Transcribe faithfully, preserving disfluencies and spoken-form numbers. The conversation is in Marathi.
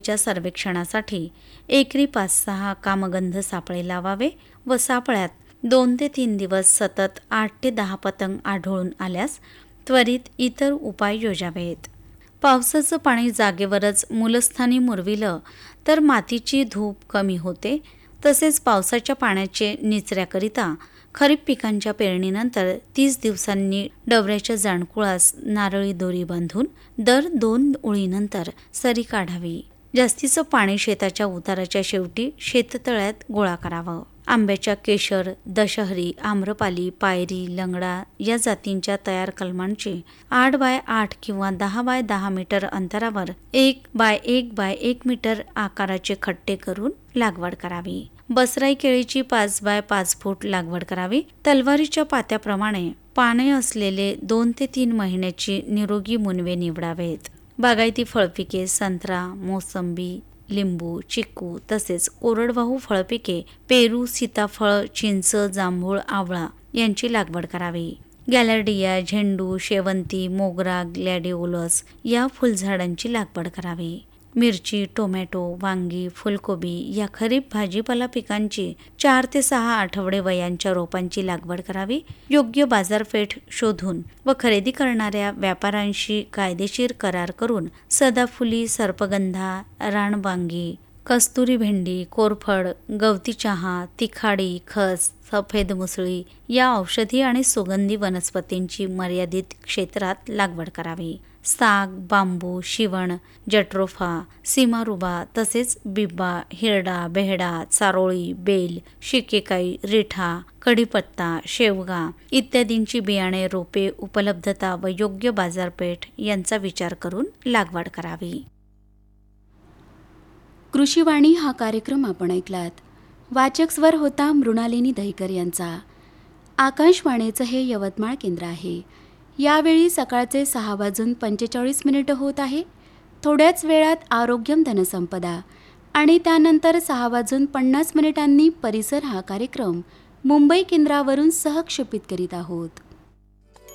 च्या सर्वेक्षणासाठी एकरी पाच सहा कामगंध सापळे लावावे व सापळ्यात दोन ते तीन दिवस सतत आठ ते दहा पतंग आढळून आल्यास त्वरित इतर उपाय योजावेत. पावसाचं पाणी जागेवरच मूलस्थानी मुरविलं तर मातीची धूप कमी होते. तसेच पावसाच्या पाण्याचे निचऱ्याकरिता खरीप पिकांच्या पेरणीनंतर तीस दिवसांनी डवऱ्याच्या जाणकुळास नारळी दोरी बांधून दर दोन ओळीनंतर सरी काढावी. जास्तीचं पाणी शेताच्या उताराच्या शेवटी शेततळ्यात गोळा करावं. आंब्याच्या केशर, दशहरी, आम्रपाली, पायरी, लंगडा या जातींच्या तयार कलमांची आठ बाय आठ किंवा दहा बाय दहा मीटर अंतरावर एक बाय एक बाय एक मीटर आकाराचे खट्टे करून लागवड करावी. बसराई केळीची पाच बाय पाच फूट लागवड करावी. तलवारीच्या पात्याप्रमाणे पाने असलेले दोन ते तीन महिन्याची निरोगी मुनवे निवडावेत. बागायती फळपिके संत्रा, मोसंबी, लिंबू, चिक्कू तसेच कोरडवाहू फळपिके पेरू, सीताफळ, चिंच, जांभूळ, आवळा यांची लागवड करावी. गॅलर्डिया, झेंडू, शेवंती, मोगरा, ग्लॅडिओलस या फुलझाडांची लागवड करावी. मिरची, टोमॅटो, वांगी, फुलकोबी या खरीप भाजीपाला पिकांची चार ते सहा आठवडे वयांच्या रोपांची लागवड करावी. योग्य बाजारपेठ शोधून व खरेदी करणाऱ्या व्यापाऱ्यांशी कायदेशीर करार करून सदाफुली, सर्पगंधा, रानवांगी, कस्तुरी भेंडी, कोरफड, गवती चहा, तिखाडी, खस, सफेद मुसळी या औषधी आणि सुगंधी वनस्पतींची मर्यादित क्षेत्रात लागवड करावी. साग, बांबू, शिवण, जट्रोफा, सीमारुबा तसेच बिब्बा, हिरडा, बेहडा, चारोळी, बेल, शिकेकाई, रिठा, कढीपत्ता, शेवगा इत्यादींची बियाणे, रोपे, उपलब्धता व योग्य बाजारपेठ यांचा विचार करून लागवड करावी. कृषीवाणी हा कार्यक्रम आपण ऐकलात. वाचक स्वर होता मृणालिनी दहीकर यांचा. आकाशवाणीचं हे यवतमाळ केंद्र आहे. यावेळी सकाळचे सहा वाजून पंचेचाळीस मिनिटं होत आहे. थोड्याच वेळात आरोग्यम धनसंपदा आणि त्यानंतर सहा वाजून पन्नास मिनिटांनी परिसर हा कार्यक्रम मुंबई केंद्रावरून सहक्षेपित करीत आहोत.